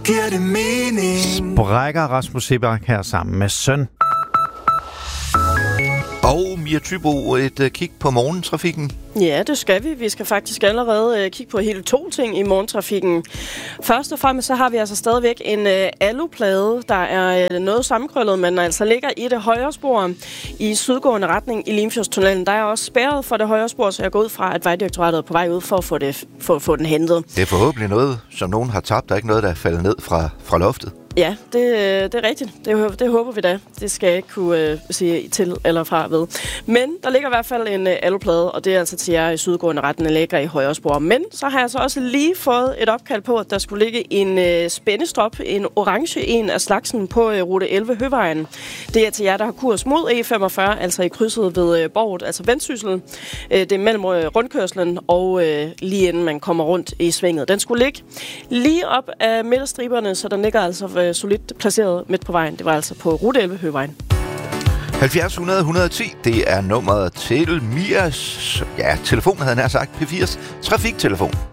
Giver det mening? Sprækker Rasmus Seebach her sammen med søn. Og Mia Thybo, et kig på morgentrafikken. Ja, det skal vi. Vi skal faktisk allerede kigge på hele 2 ting i morgentrafikken. Først og fremmest så har vi altså stadigvæk en aluplade, der er noget sammenkrøllet, men altså ligger i det højre spor i sydgående retning i Limfjordstunnelen. Der er også spærret for det højre spor, så jeg går ud fra, at Vejdirektoratet er på vej ud for at få den hentet. Det er forhåbentlig noget, som nogen har tabt. Der er ikke noget, der er faldet ned fra loftet. Ja, det er rigtigt. Det håber vi da. Det skal jeg ikke kunne sige til eller fra ved. Men der ligger i hvert fald en aluplade, og det er altså til jer i sydgående retning, der ligger i højre spor. Men så har jeg så også lige fået et opkald på, at der skulle ligge en spændestop, en orange en af slagsen på rute 11 Høvejen. Det er til jer, der har kurs mod E45, altså i krydset ved Borget, altså Vendsyssel. Det er mellem rundkørslen og lige inden man kommer rundt i svinget. Den skulle ligge lige op af midterstriberne, så den ligger altså solidt placeret midt på vejen. Det var altså på rute 11 Høvejen. 70 100 110, det er nummeret til Mias, telefonen havde jeg nær sagt, P4's trafiktelefon.